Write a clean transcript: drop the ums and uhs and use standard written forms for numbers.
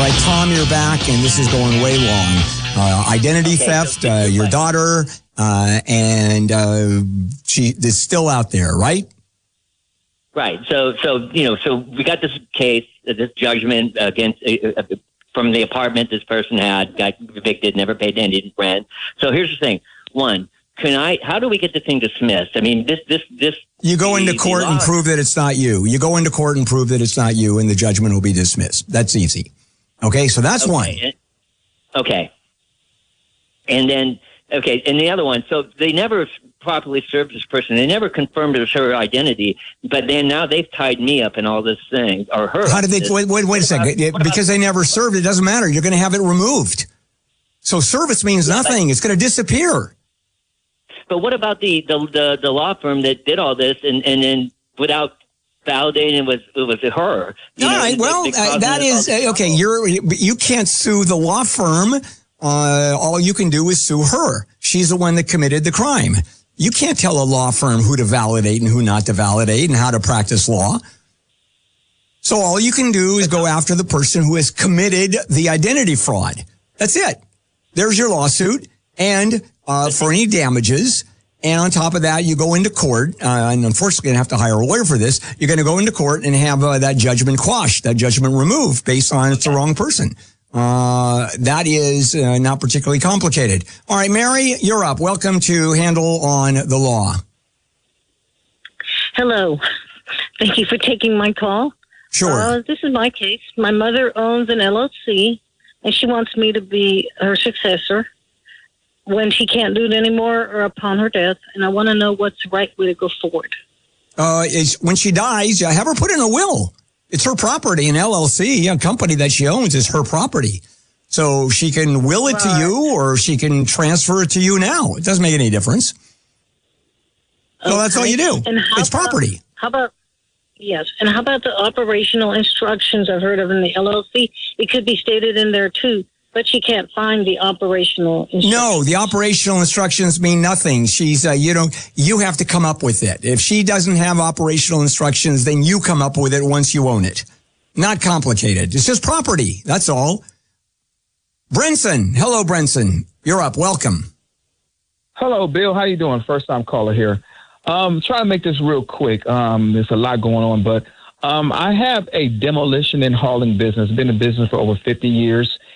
All right, Tom, you're back, and this is going way long. Identity theft, your daughter, and she is still out there, right? Right. So we got this case, this judgment against from the apartment this person had, got evicted, never paid any rent. So here's the thing: one, how do we get this thing dismissed? I mean, this. You go into court and prove that it's not you. You go into court and prove that it's not you, and the judgment will be dismissed. That's easy. Okay, so that's one. Okay. And then, and the other one, so they never properly served this person. They never confirmed it was her identity, but then now they've tied me up in all this thing, or her. How did they, wait a second. Because they never served, it doesn't matter. You're going to have it removed. So service means nothing. It's going to disappear. But what about the law firm that did all this and then without validating it was her? All right. Well, that is okay. You can't sue the law firm. All you can do is sue her. She's the one that committed the crime. You can't tell a law firm who to validate and who not to validate and how to practice law. So all you can do is go after the person who has committed the identity fraud. That's it. There's your lawsuit and for any damages. And on top of that, you go into court, and unfortunately, you're going to have to hire a lawyer for this. You're going to go into court and have that judgment quashed, that judgment removed based on it's the wrong person. That is not particularly complicated. All right, Mary, you're up. Welcome to Handle on the Law. Hello. Thank you for taking my call. Sure. This is my case. My mother owns an LLC, and she wants me to be her successor when she can't do it anymore or upon her death, and I want to know what's the right way to go forward. When she dies, have her put in a will. It's her property. An LLC, a company that she owns, is her property. So she can will it to you, or she can transfer it to you now. It doesn't make any difference. So that's all you do. It's property. How about the operational instructions I've heard of in the LLC? It could be stated in there too. But she can't find the operational instructions. No, the operational instructions mean nothing. She's, you have to come up with it. If she doesn't have operational instructions, then you come up with it once you own it. Not complicated. It's just property. That's all. Brenson. Hello, Brenson. You're up. Welcome. Hello, Bill. How you doing? First time caller here. Try to make this real quick. There's a lot going on, but I have a demolition and hauling business. Been in business for over 50 years.